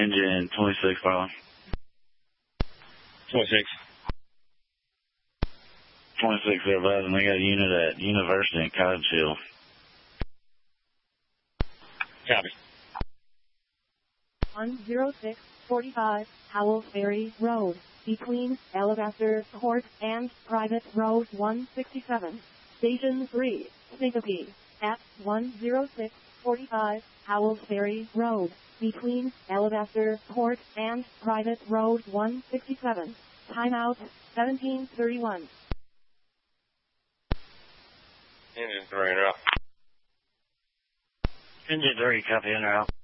Engine 26, Bravo. 26. 26, they're advising they got a unit at University in Cottage Hill. Copy. 10645 Howell Ferry Road, between Alabaster Court and Private Road 167. Station 3, Syncope, at 10645 Howell Ferry Road, between Alabaster Court and Private Road 167. Timeout 1731. Engine 3 and out. Engine 3, copy, in or out.